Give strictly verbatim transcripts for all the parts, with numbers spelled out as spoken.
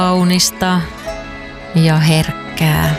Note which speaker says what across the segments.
Speaker 1: kaunista ja herkkää.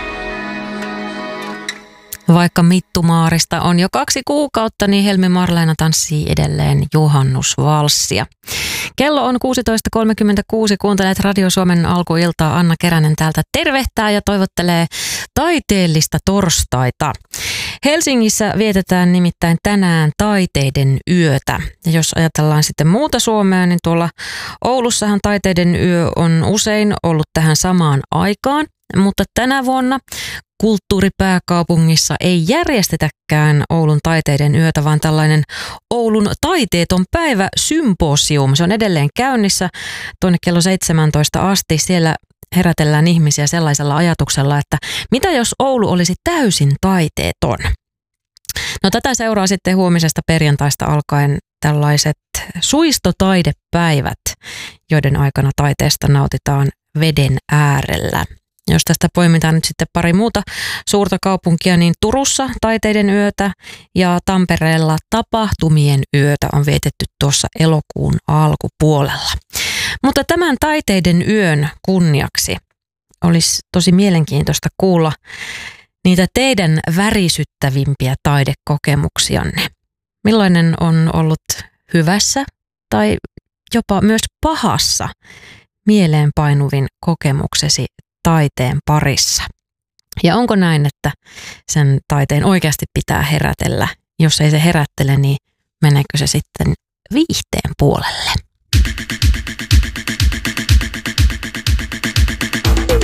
Speaker 1: Vaikka Mittumaarista on jo kaksi kuukautta, niin Helmi Marleena tanssii edelleen juhannusvalssia. Kello on kuusitoista kolmekymmentäkuusi. Kuuntelet Radio Suomen alkuiltaa. Anna Keränen täältä tervehtää ja toivottelee taiteellista torstaita. Helsingissä vietetään nimittäin tänään taiteiden yötä. Ja jos ajatellaan sitten muuta Suomea, niin tuolla Oulussahan taiteiden yö on usein ollut tähän samaan aikaan. Mutta tänä vuonna kulttuuripääkaupungissa ei järjestetäkään Oulun taiteiden yötä, vaan tällainen Oulun taiteeton päivä symposium. Se on edelleen käynnissä tuonne kello seitsemäntoista asti. Siellä herätellään ihmisiä sellaisella ajatuksella, että mitä jos Oulu olisi täysin taiteeton? No tätä seuraa sitten huomisesta perjantaista alkaen tällaiset suistotaidepäivät, joiden aikana taiteesta nautitaan veden äärellä. Jos tästä poimitaan nyt sitten pari muuta suurta kaupunkia, niin Turussa taiteiden yötä ja Tampereella tapahtumien yötä on vietetty tuossa elokuun alkupuolella. Mutta tämän taiteiden yön kunniaksi olisi tosi mielenkiintoista kuulla niitä teidän värisyttävimpiä taidekokemuksianne. Millainen on ollut hyvässä tai jopa myös pahassa mieleenpainuvin kokemuksesi taiteen parissa? Ja onko näin, että sen taiteen oikeasti pitää herätellä? Jos ei se herättele, niin meneekö se sitten viihteen puolelle?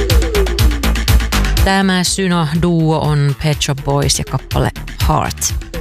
Speaker 1: Tämä Syno-duo on Pet Shop Boys ja kappale Heart.